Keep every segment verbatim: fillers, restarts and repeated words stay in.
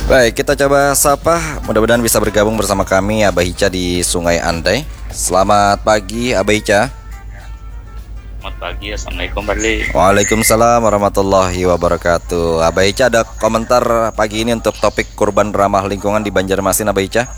Baik, kita coba sapa. Mudah-mudahan bisa bergabung bersama kami Abah Ica di Sungai Andai. Selamat pagi Abah Ica. Selamat pagi, Assalamualaikum Barli. Waalaikumsalam warahmatullahi wabarakatuh. Abah Ica, ada komentar pagi ini untuk topik kurban ramah lingkungan di Banjarmasin, Abah Ica?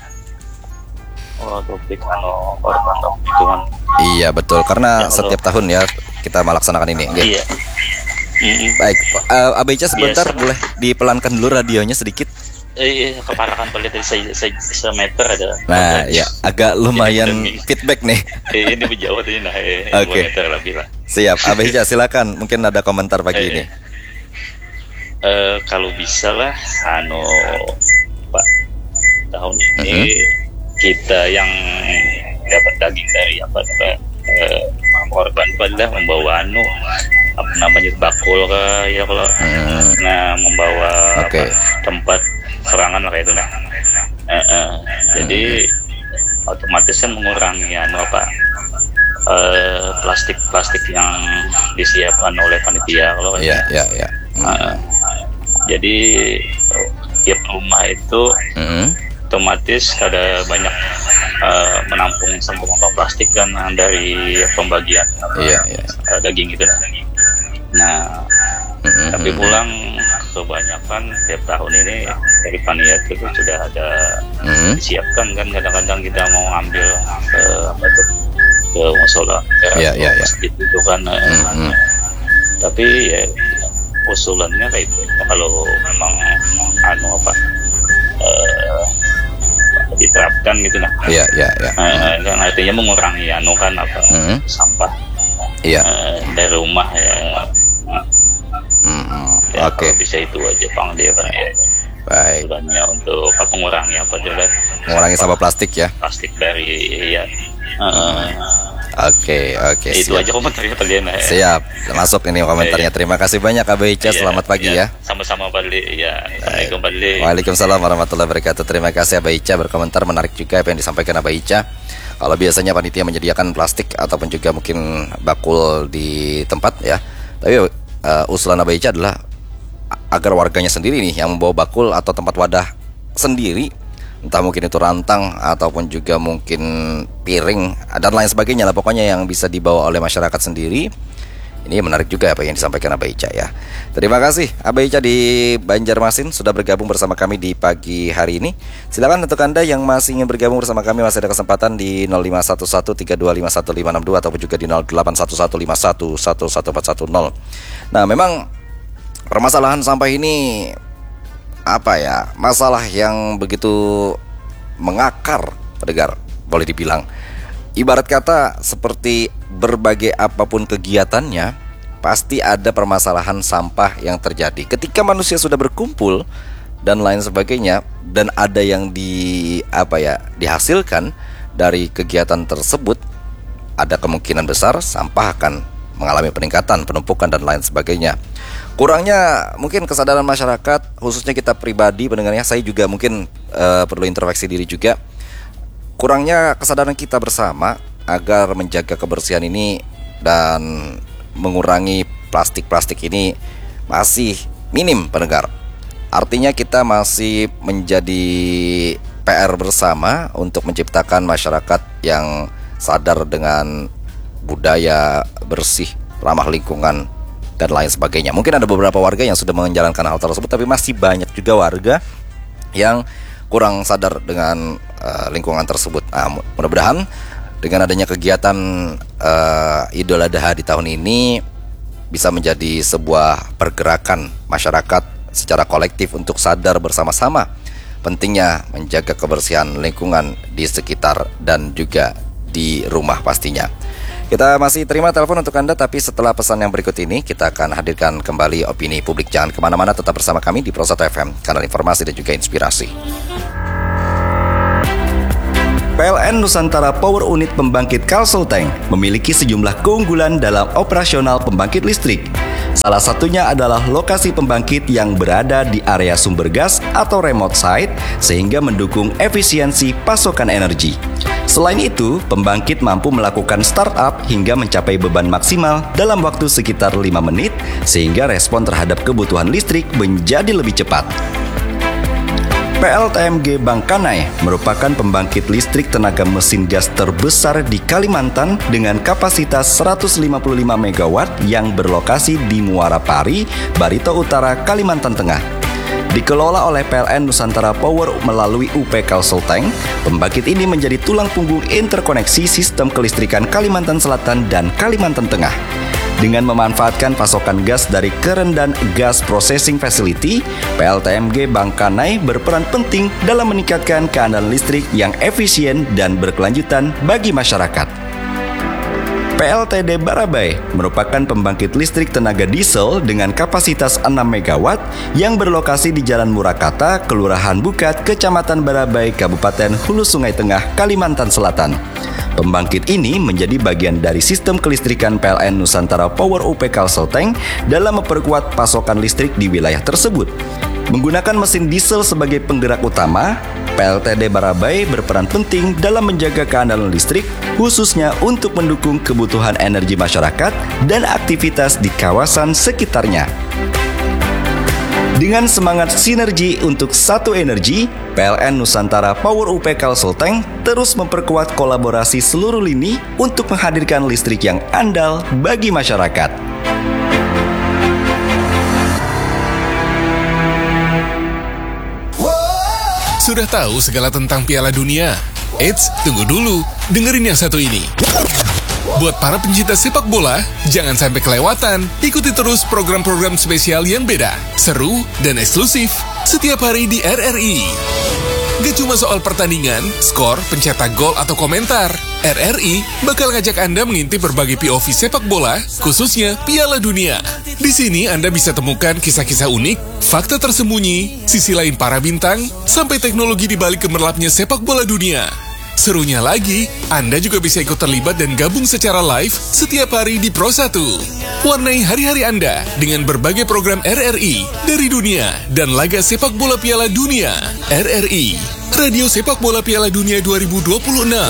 Oh, topik anu korban lingkungan. Iya betul, karena Ya, setiap tahun ya kita melaksanakan ini. Oke. Iya. Mm-mm. Baik, uh, Abah Ica sebentar Biasa. boleh dipelankan dulu radionya sedikit. Eh, iya, keparakan Barli dari se- se- semeter ada. Nah, ya agak lumayan Ini- feedback nih. Eh, ini berjauh tadi nah, eh, Oke. dua meter lebih lah. Siap, Abah Ica silakan. Mungkin ada komentar pagi Eh, ini. Eh, kalau bisa lah, anu Pak, tahun ini kita yang dapat daging dari apa apa eh, korban pada membawa anu apa namanya bakul ke ya kalau Hmm. nah membawa Oke. apa, tempat serangan lah kayak itu nah. Eh, eh, jadi otomatis kan mengurangi anu apa eh, plastik-plastik yang disiapkan oleh panitia kalau kayak Iya, gitu. iya, iya. Nah, jadi eh, tiap rumah itu Hmm. otomatis ada banyak eh, menampung sampah plastik kan dari pembagian Iya, iya. eh, daging gitu. Nah, Hmm. tapi pulang kebanyakan tiap tahun ini dari panitia itu sudah ada Hmm. disiapkan kan kadang-kadang kita mau ambil ke apa tuh ke musola Iya, iya, iya. masjid itu kan eh, Hmm. tapi ya usulannya kayak itu kalau memang anu apa eh, diterapkan gitu nah. Iya, iya, iya. Eh, kan artinya mengurangi anu kan apa Hmm. sampah Iya. eh, dari rumah ya. Hmm. Ya, Oke, kalau bisa itu aja Bang dia kan ya. baik. Usulannya untuk apa mengurangi apa juga Mengurangi sampah plastik ya. plastik dari ya. Eh, Oke, oke. itu Siap. aja komentarnya kalian ya. Siap. Masuk ini komentarnya. Terima kasih banyak Abah Ica. Iya, Selamat pagi iya. ya. Sama-sama Bali ya. Assalamualaikum Bali. Waalaikumsalam warahmatullahi wabarakatuh. Terima kasih Abah Ica berkomentar, menarik juga apa yang disampaikan Abah Ica. Kalau biasanya panitia menyediakan plastik ataupun juga mungkin bakul di tempat ya. Tapi uh, usulan Abah Ica adalah a- agar warganya sendiri nih yang membawa bakul atau tempat wadah sendiri, entah mungkin itu rantang ataupun juga mungkin piring dan lain sebagainya lah, pokoknya yang bisa dibawa oleh masyarakat sendiri. Ini menarik juga apa yang disampaikan Abah Ica ya. Terima kasih Abah Ica di Banjarmasin sudah bergabung bersama kami di pagi hari ini. Silakan untuk Anda yang masih ingin bergabung bersama kami, masih ada kesempatan di nol lima satu satu tiga dua lima satu lima enam dua ataupun juga di nol delapan satu satu lima satu satu satu empat satu nol. Nah, memang permasalahan sampah ini apa ya? Masalah yang begitu mengakar, pendengar, boleh dibilang. Ibarat kata seperti berbagai apapun kegiatannya, pasti ada permasalahan sampah yang terjadi. Ketika manusia sudah berkumpul dan lain sebagainya, dan ada yang di apa ya dihasilkan dari kegiatan tersebut, ada kemungkinan besar sampah akan mengalami peningkatan, penumpukan dan lain sebagainya. Kurangnya mungkin kesadaran masyarakat, khususnya kita pribadi pendengarnya, saya juga mungkin uh, perlu introspeksi diri juga. Kurangnya kesadaran kita bersama agar menjaga kebersihan ini dan mengurangi plastik-plastik ini masih minim, pendengar. Artinya kita masih menjadi P R bersama untuk menciptakan masyarakat yang sadar dengan budaya bersih, ramah lingkungan dan lain sebagainya. Mungkin ada beberapa warga yang sudah menjalankan hal tersebut, tapi masih banyak juga warga yang kurang sadar dengan uh, lingkungan tersebut. Nah, mudah-mudahan dengan adanya kegiatan uh, Idul Adha di tahun ini bisa menjadi sebuah pergerakan masyarakat secara kolektif untuk sadar bersama-sama pentingnya menjaga kebersihan lingkungan di sekitar dan juga di rumah pastinya. Kita masih terima telepon untuk Anda, tapi setelah pesan yang berikut ini kita akan hadirkan kembali opini publik. Jangan kemana-mana, tetap bersama kami di Pro satu F M, kanal informasi dan juga inspirasi. P L N Nusantara Power Unit Pembangkit Kalsel Tank memiliki sejumlah keunggulan dalam operasional pembangkit listrik. Salah satunya adalah lokasi pembangkit yang berada di area sumber gas atau remote site sehingga mendukung efisiensi pasokan energi. Selain itu, pembangkit mampu melakukan startup hingga mencapai beban maksimal dalam waktu sekitar lima menit sehingga respon terhadap kebutuhan listrik menjadi lebih cepat. P L T M G Bangkanai merupakan pembangkit listrik tenaga mesin gas terbesar di Kalimantan dengan kapasitas seratus lima puluh lima megawatt yang berlokasi di Muara Pari, Barito Utara, Kalimantan Tengah. Dikelola oleh P L N Nusantara Power melalui U P Kalselteng, pembangkit ini menjadi tulang punggung interkoneksi sistem kelistrikan Kalimantan Selatan dan Kalimantan Tengah. Dengan memanfaatkan pasokan gas dari Kerendan Gas Processing Facility, P L T M G Bangkanai berperan penting dalam meningkatkan keandalan listrik yang efisien dan berkelanjutan bagi masyarakat. P L T D Barabai merupakan pembangkit listrik tenaga diesel dengan kapasitas enam megawatt yang berlokasi di Jalan Murakata, Kelurahan Bukat, Kecamatan Barabai, Kabupaten Hulu Sungai Tengah, Kalimantan Selatan. Pembangkit ini menjadi bagian dari sistem kelistrikan P L N Nusantara Power U P Kalselteng dalam memperkuat pasokan listrik di wilayah tersebut. Menggunakan mesin diesel sebagai penggerak utama, P L T D Barabai berperan penting dalam menjaga keandalan listrik, khususnya untuk mendukung kebutuhan energi masyarakat dan aktivitas di kawasan sekitarnya. Dengan semangat sinergi untuk satu energi, P L N Nusantara Power U P Kalselteng terus memperkuat kolaborasi seluruh lini untuk menghadirkan listrik yang andal bagi masyarakat. Sudah tahu segala tentang Piala Dunia? Eits, tunggu dulu, dengerin yang satu ini. Buat para pencinta sepak bola, jangan sampai kelewatan. Ikuti terus program-program spesial yang beda, seru, dan eksklusif setiap hari di R R I. Gak cuma soal pertandingan, skor, pencetak gol, atau komentar. R R I bakal ngajak Anda mengintip berbagai P O V sepak bola, khususnya Piala Dunia. Di sini Anda bisa temukan kisah-kisah unik, fakta tersembunyi, sisi lain para bintang, sampai teknologi di balik gemerlapnya sepak bola dunia. Serunya lagi, Anda juga bisa ikut terlibat dan gabung secara live setiap hari di Pro satu. Warnai hari-hari Anda dengan berbagai program R R I dari dunia dan laga sepak bola Piala Dunia. R R I, Radio Sepak Bola Piala Dunia dua ribu dua puluh enam.